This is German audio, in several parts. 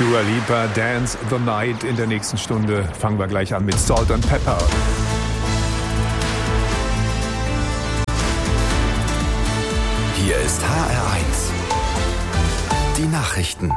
Dua Lipa, Dance the Night. In der nächsten Stunde fangen wir gleich an mit Salt and Pepper. Hier ist HR1. Die Nachrichten.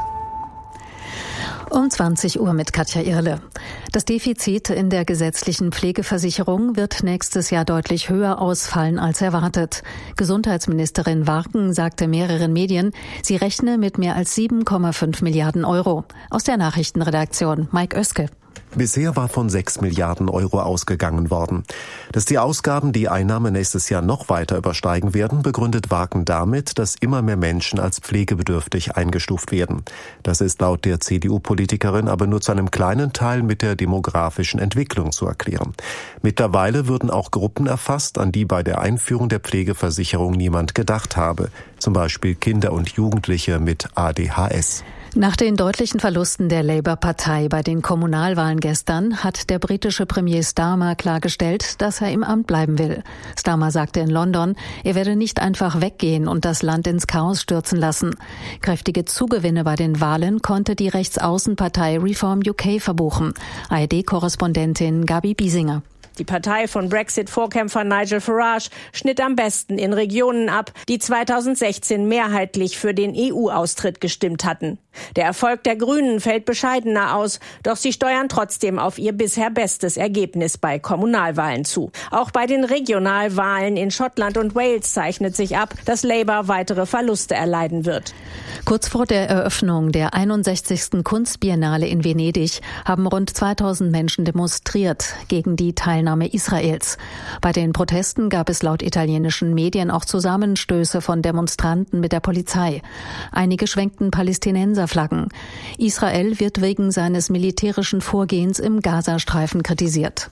Um 20 Uhr mit Katja Irle. Das Defizit in der gesetzlichen Pflegeversicherung wird nächstes Jahr deutlich höher ausfallen als erwartet. Gesundheitsministerin Warken sagte mehreren Medien, sie rechne mit mehr als 7,5 Milliarden Euro. Aus der Nachrichtenredaktion Mike Oeske. Bisher war von 6 Milliarden Euro ausgegangen worden. Dass die Ausgaben die Einnahmen nächstes Jahr noch weiter übersteigen werden, begründet Warken damit, dass immer mehr Menschen als pflegebedürftig eingestuft werden. Das ist laut der CDU-Politikerin aber nur zu einem kleinen Teil mit der demografischen Entwicklung zu erklären. Mittlerweile würden auch Gruppen erfasst, an die bei der Einführung der Pflegeversicherung niemand gedacht habe. Zum Beispiel Kinder und Jugendliche mit ADHS. Nach den deutlichen Verlusten der Labour-Partei bei den Kommunalwahlen gestern hat der britische Premier Starmer klargestellt, dass er im Amt bleiben will. Starmer sagte in London, er werde nicht einfach weggehen und das Land ins Chaos stürzen lassen. Kräftige Zugewinne bei den Wahlen konnte die Rechtsaußenpartei Reform UK verbuchen. ARD-Korrespondentin Gabi Biesinger. Die Partei von Brexit-Vorkämpfer Nigel Farage schnitt am besten in Regionen ab, die 2016 mehrheitlich für den EU-Austritt gestimmt hatten. Der Erfolg der Grünen fällt bescheidener aus, doch sie steuern trotzdem auf ihr bisher bestes Ergebnis bei Kommunalwahlen zu. Auch bei den Regionalwahlen in Schottland und Wales zeichnet sich ab, dass Labour weitere Verluste erleiden wird. Kurz vor der Eröffnung der 61. Kunstbiennale in Venedig haben rund 2000 Menschen demonstriert gegen die Teilnahme Israels. Bei den Protesten gab es laut italienischen Medien auch Zusammenstöße von Demonstranten mit der Polizei. Einige schwenkten Palästinenserflaggen. Israel wird wegen seines militärischen Vorgehens im Gazastreifen kritisiert.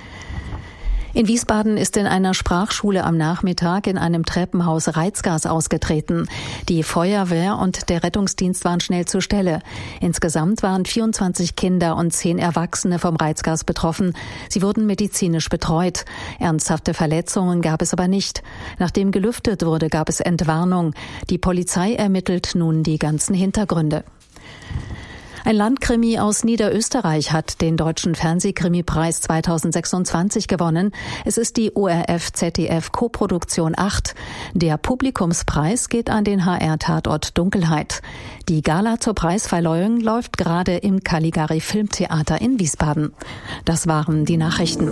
In Wiesbaden ist in einer Sprachschule am Nachmittag in einem Treppenhaus Reizgas ausgetreten. Die Feuerwehr und der Rettungsdienst waren schnell zur Stelle. Insgesamt waren 24 Kinder und 10 Erwachsene vom Reizgas betroffen. Sie wurden medizinisch betreut. Ernsthafte Verletzungen gab es aber nicht. Nachdem gelüftet wurde, gab es Entwarnung. Die Polizei ermittelt nun die ganzen Hintergründe. Ein Landkrimi aus Niederösterreich hat den Deutschen Fernsehkrimipreis 2026 gewonnen. Es ist die ORF-ZDF-Koproduktion 8. Der Publikumspreis geht an den HR-Tatort Dunkelheit. Die Gala zur Preisverleihung läuft gerade im Caligari Filmtheater in Wiesbaden. Das waren die Nachrichten.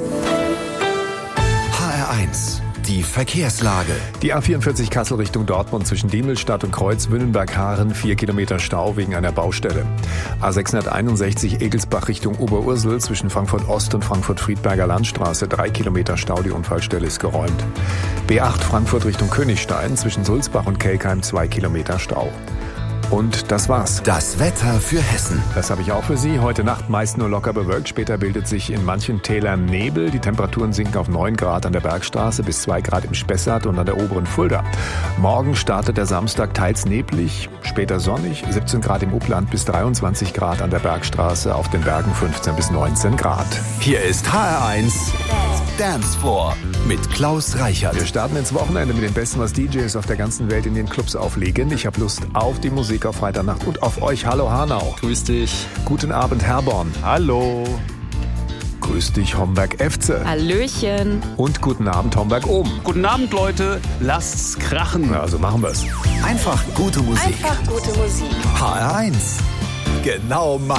HR1. Die Verkehrslage. Die A44 Kassel Richtung Dortmund zwischen Diemelstadt und Kreuz-Wünnenberg-Haaren 4 Kilometer Stau wegen einer Baustelle. A661 Egelsbach Richtung Oberursel zwischen Frankfurt Ost und Frankfurt-Friedberger Landstraße 3 Kilometer Stau, die Unfallstelle ist geräumt. B8 Frankfurt Richtung Königstein zwischen Sulzbach und Kelkheim 2 Kilometer Stau. Und das war's. Das Wetter für Hessen. Das habe ich auch für Sie. Heute Nacht meist nur locker bewölkt. Später bildet sich in manchen Tälern Nebel. Die Temperaturen sinken auf 9 Grad an der Bergstraße bis 2 Grad im Spessart und an der oberen Fulda. Morgen startet der Samstag teils neblig, später sonnig. 17 Grad im Upland bis 23 Grad an der Bergstraße. Auf den Bergen 15 bis 19 Grad. Hier ist HR1 Dance Floor mit Klaus Reichert. Wir starten ins Wochenende mit dem Besten, was DJs auf der ganzen Welt in den Clubs auflegen. Ich habe Lust auf die Musik auf Freitagnacht und auf euch. Hallo Hanau. Grüß dich. Guten Abend Herborn. Hallo. Grüß dich Homberg-Efze. Hallöchen. Und guten Abend Homberg-Ohm. Guten Abend Leute, lasst's krachen. Na, also machen wir's. Einfach gute Musik. Einfach gute Musik. HR1. Genau meins.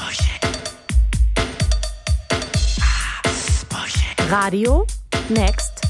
Radio Next